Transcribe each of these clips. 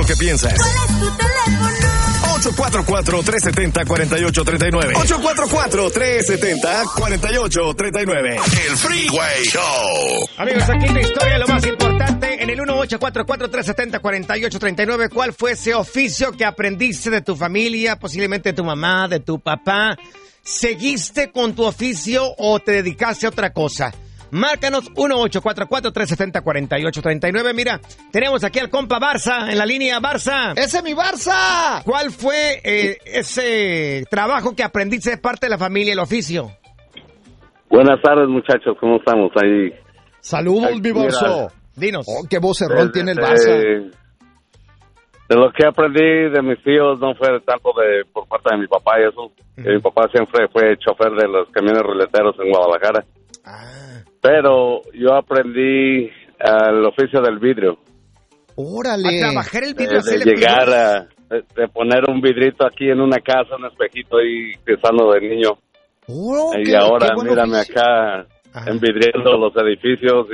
que piensas. ¿Cuál es tu teléfono? 844-370-4839. 844-370-4839. El Freeway Show. Amigos, aquí la historia, lo más importante. En el 1844-370-4839, ¿cuál fue ese oficio que aprendiste de tu familia, posiblemente de tu mamá, de tu papá? ¿Seguiste con tu oficio o te dedicaste a otra cosa? Márcanos 1844-370-4839. Mira, tenemos aquí al compa Barça en la línea. Barça. ¡Ese es mi Barça! ¿Cuál fue ese trabajo que aprendiste de parte de la familia, el oficio? Buenas tardes, muchachos. ¿Cómo estamos ahí? Saludos, mi Barça. Mira, Dinos. Oh, qué vocerrón tiene el Barça. De lo que aprendí de mis tíos no fue tanto por parte de mi papá y eso. Mi papá siempre fue chofer de los camiones ruleteros en Guadalajara. Pero yo aprendí el oficio del vidrio. ¡Órale! A trabajar el vidrio. De llegar de poner un vidrito aquí en una casa, un espejito ahí cruzando de niño. Oh, y ahora mírame acá envidriando los edificios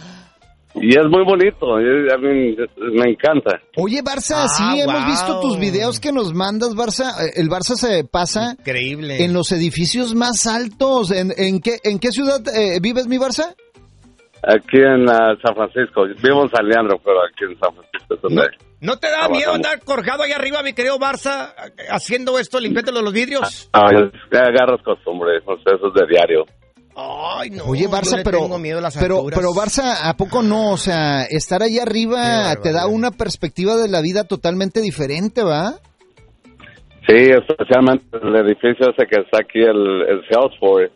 y es muy bonito. A mí me encanta. Oye, Barça, sí, hemos visto tus videos que nos mandas, Barça. El Barça se pasa increíble en los edificios más altos. ¿En qué ciudad vives, mi Barça? Aquí en San Francisco. Vivo en San Leandro, pero aquí en San Francisco es donde ¿No te da miedo andar colgado ahí arriba, mi querido Barça, haciendo esto, limpiándolo los vidrios? Ya agarras costumbre, eso es de diario. Ay, no. Oye, Barça, tengo miedo a las alturas. pero Barça, ¿a poco no? O sea, estar ahí arriba te da una perspectiva de la vida totalmente diferente, ¿va? Sí, especialmente el edificio ese que está aquí, el Salesforce.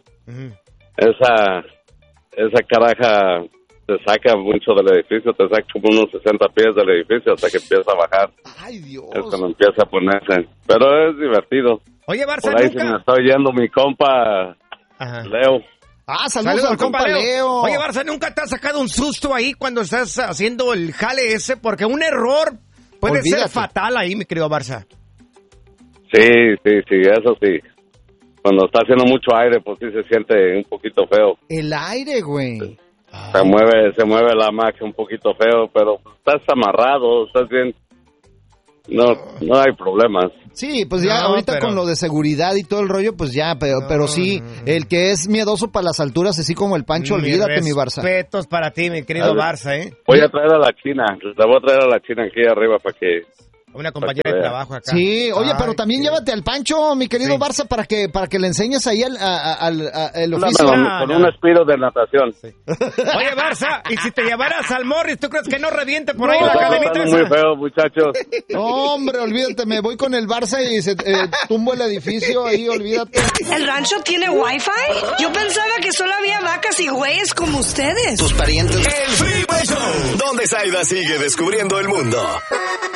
Esa caraja te saca mucho del edificio, te saca como unos 60 pies del edificio hasta que empieza a bajar. ¡Ay, Dios! Es cuando empieza a ponerse. Pero es divertido. Oye, Barça, por ahí se me está oyendo mi compa Leo. Saludos al compa Leo. Oye, Barça, ¿nunca te has sacado un susto ahí cuando estás haciendo el jale ese? Porque un error puede ser fatal ahí, mi querido Barça. Sí, eso sí. Cuando está haciendo mucho aire, pues sí se siente un poquito feo. El aire, güey. Se mueve la máquina un poquito feo, pero estás amarrado, estás bien. No hay problemas. Sí, pues ya ahorita con lo de seguridad y todo el rollo, pues ya, pero sí, el que es miedoso para las alturas, así como el Pancho, olvídate, mi Barça. Respetos para ti, mi querido Barça, ¿eh? Voy a traer a la China, la voy a traer a la China aquí arriba para que... Una compañera de trabajo acá. Sí, oye, pero también llévate al Pancho, mi querido Barça, para que le enseñes ahí al oficio. Con un espíritu de natación. Sí. Oye, Barça, y si te llevaras al Morris, ¿tú crees que no reviente por ahí la cadenita esa? Muy feo, muchachos. No, hombre, olvídate, me voy con el Barça y se tumbo el edificio ahí, olvídate. ¿El rancho tiene Wi-Fi? Yo pensaba que solo había vacas y güeyes como ustedes. Tus parientes. El Freeway Show, donde Zaida sigue descubriendo el mundo.